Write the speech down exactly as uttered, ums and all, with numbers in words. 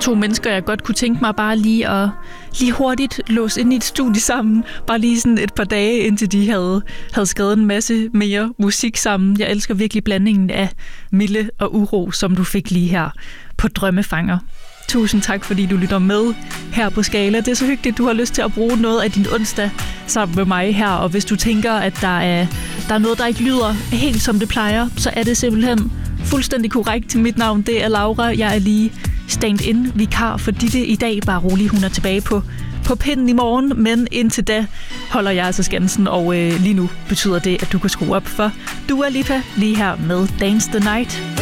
to mennesker, jeg godt kunne tænke mig bare lige at lige hurtigt låse ind i et studie sammen. Bare lige sådan et par dage, indtil de havde, havde skrevet en masse mere musik sammen. Jeg elsker virkelig blandingen af milde og uro, som du fik lige her på Drømmefanger. Tusind tak, fordi du lytter med her på Skala. Det er så hyggeligt, du har lyst til at bruge noget af din onsdag sammen med mig her. Og hvis du tænker, at der er, der er noget, der ikke lyder helt som det plejer, så er det simpelthen fuldstændig korrekt. Mit navn, det er Laura. Jeg er lige stand-in vikar for Ditte i dag. Bare rolig, hun er tilbage på, på pinden i morgen. Men indtil da holder jeg altså skansen, og øh, lige nu betyder det, at du kan skrue op for Dua Lipa lige her med Dance the Night.